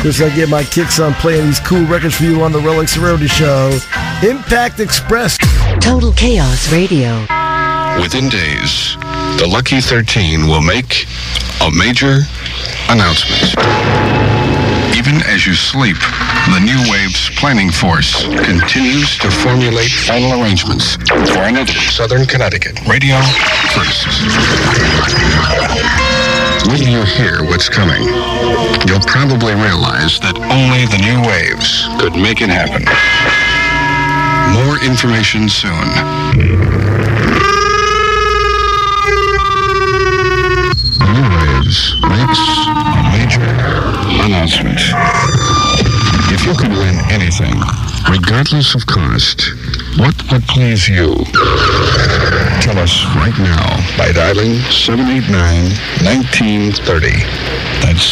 Chris, I get my kicks on playing these cool records for you on the Relics Roadie Show. Impact Express. Total Chaos Radio. Within days, the Lucky 13 will make a major announcement. Even as you sleep, the New Waves Planning Force continues to formulate final arrangements for another Southern Connecticut Radio First. When you hear what's coming, you'll probably realize that only the New Waves could make it happen. More information soon. New Waves makes a major announcement. If you could win anything, regardless of cost, what would please you? Tell us right now by dialing 789-1930. That's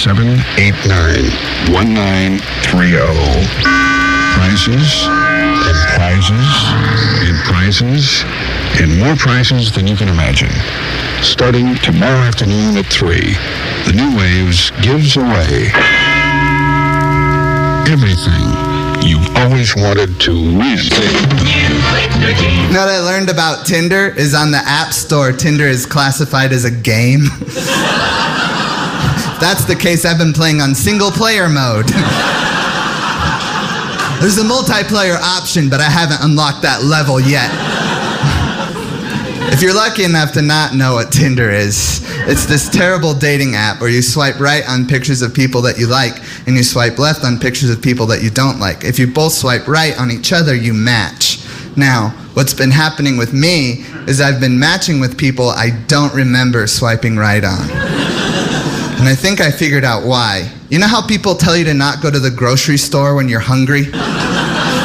789-1930. Prizes and prizes and prizes and more prizes than you can imagine. Starting tomorrow afternoon at 3, the New Waves gives away everything you've always wanted to win. You know what I learned about Tinder is on the App Store, Tinder is classified as a game. If that's the case, I've been playing on single player mode. There's a multiplayer option, but I haven't unlocked that level yet. If you're lucky enough to not know what Tinder is, it's this terrible dating app where you swipe right on pictures of people that you like and you swipe left on pictures of people that you don't like. If you both swipe right on each other, you match. Now, what's been happening with me is I've been matching with people I don't remember swiping right on. And I think I figured out why. You know how people tell you to not go to the grocery store when you're hungry?